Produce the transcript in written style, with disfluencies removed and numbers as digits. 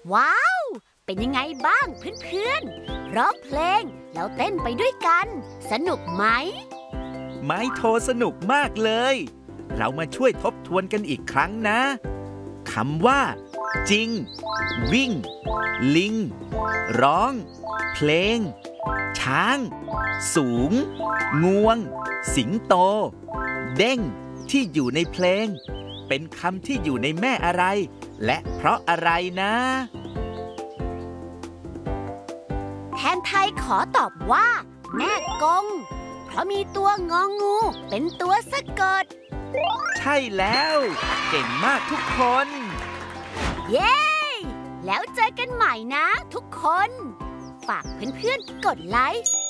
ว้าว เป็นยังไงบ้างเพื่อนๆร้องเพลงแล้วเต้นไปด้วยกัน สนุกไหมไม้โทสนุกมากเลย เรามาช่วยทบทวนกันอีกครั้งนะคำว่า จริง วิ่ง ลิง ร้อง เพลง ช้าง สูง งวง สิงโต เด้งที่อยู่ในเพลง เป็นคำที่อยู่ในแม่อะไร และเพราะอะไรนะแทนไทยขอตอบว่า แม่กง เพราะมีตัวงองูเป็นตัวสะกดใช่แล้ว เก่งมากทุกคนเย้ แล้วเจอกันใหม่นะทุกคน ฝากเพื่อนๆกดไลค์